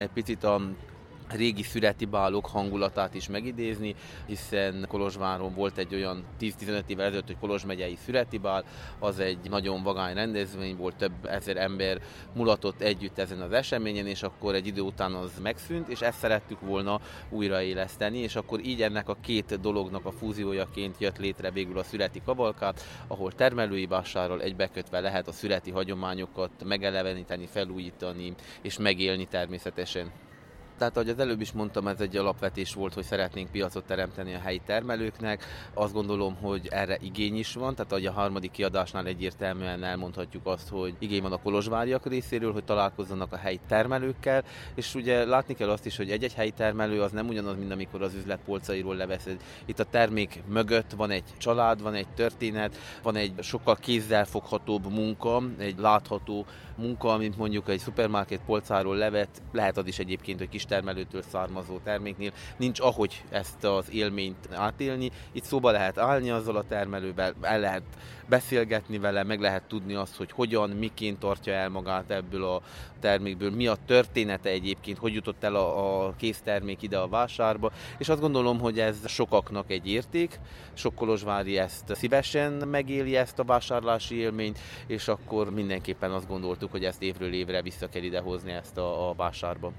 Egy picit a régi szüreti bálok hangulatát is megidézni, hiszen Kolozsváron volt egy olyan 10-15 évvel ezelőtt, hogy Kolozs megyei szüreti bál, az egy nagyon vagány rendezvény volt, több ezer ember mulatott együtt ezen az eseményen, és akkor egy idő után az megszűnt, és ezt szerettük volna újraéleszteni, és akkor így ennek a két dolognak a fúziójaként jött létre végül a szüreti kavalkád, ahol termelői vásárral egybekötve lehet a szüreti hagyományokat megeleveníteni, felújítani és megélni természetesen. Tehát, ahogy az előbb is mondtam, ez egy alapvetés volt, hogy szeretnénk piacot teremteni a helyi termelőknek. Azt gondolom, hogy erre igény is van, tehát ahogy a harmadik kiadásnál egyértelműen elmondhatjuk azt, hogy igény van a kolozsváriak részéről, hogy találkozzanak a helyi termelőkkel, és ugye látni kell azt is, hogy egy-egy helyi termelő az nem ugyanaz, mint amikor az üzlet polcairól leveszed. Itt a termék mögött van egy család, van egy történet, van egy sokkal kézzelfoghatóbb munka, egy látható munka, mint mondjuk egy szupermarket polcáról levet, lehet az is egyébként, hogy kistermelőtől származó terméknél nincs ahogy ezt az élményt átélni. Itt szóba lehet állni azzal a termelővel, el lehet beszélgetni vele, meg lehet tudni azt, hogy hogyan, miként tartja el magát ebből a termékből, mi a története egyébként, hogy jutott el a késztermék ide a vásárba, és azt gondolom, hogy ez sokaknak egy érték, sok kolozsvári ezt szívesen megéli, ezt a vásárlási élményt, és akkor mindenképpen azt gondoltuk, hogy ezt évről évre vissza kell idehozni ezt a vásárba.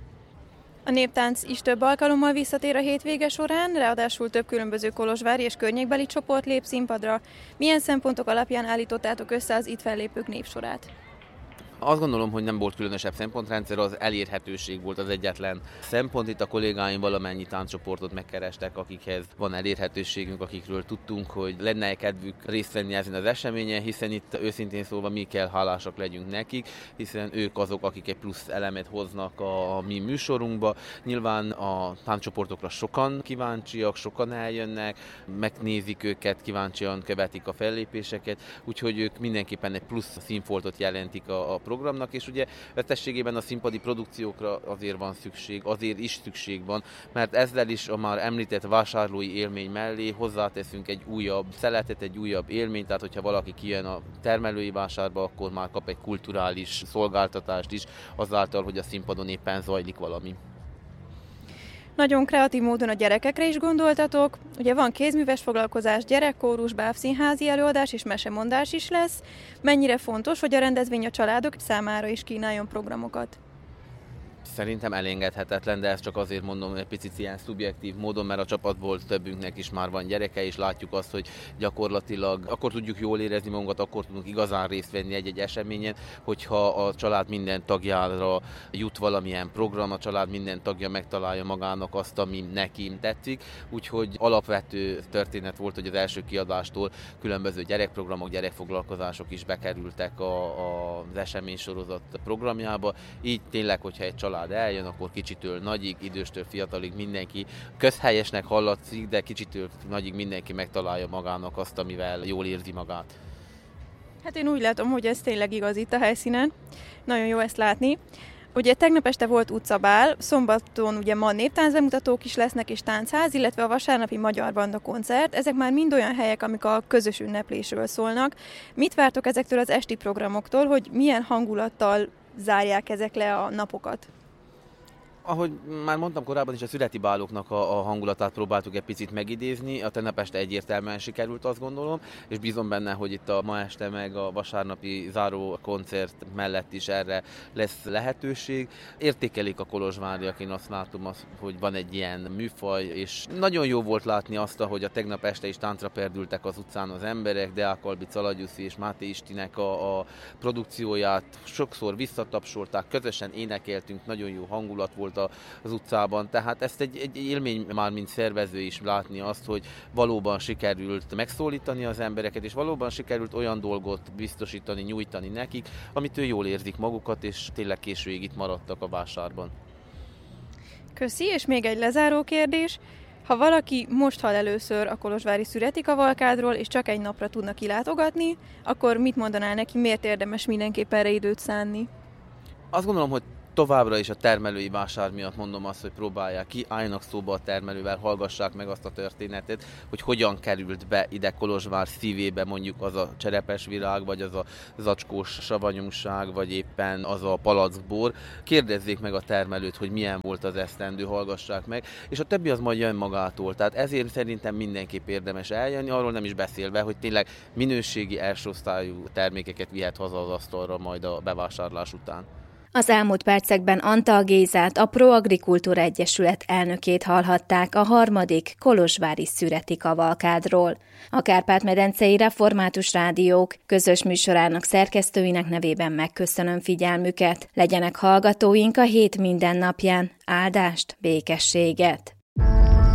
A néptánc is több alkalommal visszatér a hétvége során, ráadásul több különböző kolozsvári és környékbeli csoport lép színpadra. Milyen szempontok alapján állítottátok össze az itt fellépők névsorát? Azt gondolom, hogy nem volt különösebb szempontrendszer, az elérhetőség volt az egyetlen szempont. Itt a kollégáim valamennyi tánccsoportot megkerestek, akikhez van elérhetőségünk, akikről tudtunk, hogy lenne kedvük részt venni ezen az eseményen, hiszen itt őszintén szólva mi kell hálásak legyünk nekik, hiszen ők azok, akik egy plusz elemet hoznak a mi műsorunkba. Nyilván a tánccsoportokra sokan kíváncsiak, sokan eljönnek, megnézik őket, kíváncsian követik a fellépéseket, úgyhogy ők mindenképpen egy plusz színfoltot jelentik a programnak, és ugye összességében a színpadi produkciókra azért van szükség, azért is szükség van, mert ezzel is a már említett vásárlói élmény mellé hozzáteszünk egy újabb szeletet, egy újabb élményt, tehát hogyha valaki kijön a termelői vásárba, akkor már kap egy kulturális szolgáltatást is, azáltal, hogy a színpadon éppen zajlik valami. Nagyon kreatív módon a gyerekekre is gondoltatok. Ugye van kézműves foglalkozás, gyerekkórus, bábszínházi előadás és mesemondás is lesz. Mennyire fontos, hogy a rendezvény a családok számára is kínáljon programokat? Szerintem elengedhetetlen, de ezt csak azért mondom egy picit ilyen szubjektív módon, mert a csapatból többünknek is már van gyereke, és látjuk azt, hogy gyakorlatilag akkor tudjuk jól érezni magunkat, akkor tudunk igazán részt venni egy-egy eseményen, hogyha a család minden tagjára jut valamilyen program, a család minden tagja megtalálja magának azt, ami neki tetszik. Úgyhogy alapvető történet volt, hogy az első kiadástól különböző gyerekprogramok, gyerekfoglalkozások is bekerültek az eseménysorozat programjába. Így tényleg, hogyha egy család eljön, akkor kicsitől nagyig, időstől fiatalig mindenki közhelyesnek hallatszik, de kicsitől nagyig mindenki megtalálja magának azt, amivel jól érzi magát. Hát én úgy látom, hogy ez tényleg igaz itt a helyszínen. Nagyon jó ezt látni. Ugye tegnap este volt utcabál, szombaton ugye ma néptáncbemutatók is lesznek és táncház, illetve a vasárnapi magyar banda koncert. Ezek már mind olyan helyek, amik a közös ünneplésről szólnak. Mit vártok ezektől az esti programoktól, hogy milyen hangulattal zárják ezek le a napokat? Ahogy már mondtam korábban is, a szüreti báloknak a hangulatát próbáltuk egy picit megidézni. A tegnap este egyértelműen sikerült, azt gondolom, és bízom benne, hogy itt a ma este meg a vasárnapi záró koncert mellett is erre lesz lehetőség. Értékelik a kolozsváriak, én azt látom, hogy van egy ilyen műfaj, és nagyon jó volt látni azt, hogy a tegnap este is táncra perdültek az utcán az emberek, Deák Albi, Calagyuszi és Máté Istinek a produkcióját sokszor visszatapsolták, közösen énekeltünk, nagyon jó hangulat volt az utcában, tehát ezt egy élmény már mint szervező is látni azt, hogy valóban sikerült megszólítani az embereket, és valóban sikerült olyan dolgot biztosítani, nyújtani nekik, amitől jól érzik magukat, és tényleg későig itt maradtak a vásárban. Köszi, és még egy lezáró kérdés. Ha valaki most hall először a kolozsvári szüreti kavalkádról, és csak egy napra tudna kilátogatni, akkor mit mondanál neki, miért érdemes mindenképp erre időt szánni? Azt gondolom, hogy Továbbra is a termelői vásár miatt mondom azt, hogy próbálják ki, álljanak szóba a termelővel, hallgassák meg azt a történetet, hogy hogyan került be ide Kolozsvár szívébe mondjuk az a cserepesvirág, vagy az a zacskós savanyúság, vagy éppen az a palackbor. Kérdezzék meg a termelőt, hogy milyen volt az esztendő, hallgassák meg, és a többi az majd jön magától. Tehát ezért szerintem mindenképp érdemes eljönni, arról nem is beszélve, hogy tényleg minőségi elsőosztályú termékeket vihet haza az asztalra majd a bevásárlás után. Az elmúlt percekben Antal Gézát, a Proagrikultúra Egyesület elnökét hallhatták a 3. kolozsvári szüreti kavalkádról. A Kárpát-medencei Református Rádiók közös műsorának szerkesztőinek nevében megköszönöm figyelmüket. Legyenek hallgatóink a hét minden napján. Áldást, békességet!